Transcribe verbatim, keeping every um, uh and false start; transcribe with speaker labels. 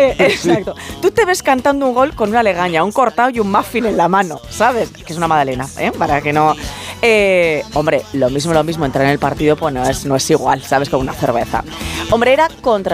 Speaker 1: Eh, exacto. Tú te ves cantando un gol con una legaña, un cortado y un muffin en la mano, ¿sabes? Que es una magdalena, ¿eh? Para que no... Eh, hombre, lo mismo, lo mismo, entrar en el partido, pues no es, no es igual, ¿sabes? Con una cerveza. Hombre, era contra